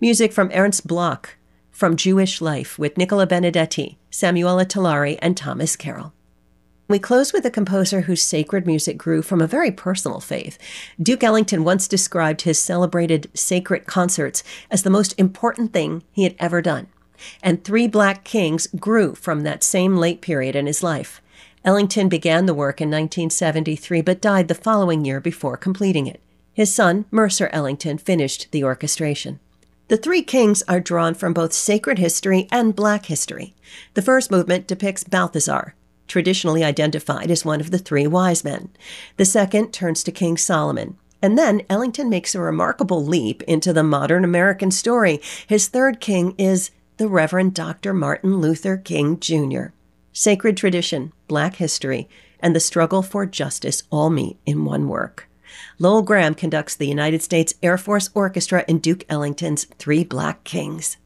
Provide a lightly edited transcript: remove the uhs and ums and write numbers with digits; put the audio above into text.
Music from Ernst Bloch, from Jewish Life with Nicola Benedetti, Samuela Tallari, and Thomas Carroll. We close with a composer whose sacred music grew from a very personal faith. Duke Ellington once described his celebrated sacred concerts as the most important thing he had ever done. And Three Black Kings grew from that same late period in his life. Ellington began the work in 1973, but died the following year before completing it. His son, Mercer Ellington, finished the orchestration. The Three Kings are drawn from both sacred history and Black history. The first movement depicts Balthazar, traditionally identified as one of the three wise men. The second turns to King Solomon. And then Ellington makes a remarkable leap into the modern American story. His third king is the Reverend Dr. Martin Luther King Jr. Sacred tradition, Black history, and the struggle for justice all meet in one work. Lowell Graham conducts the United States Air Force Orchestra in Duke Ellington's Three Black Kings.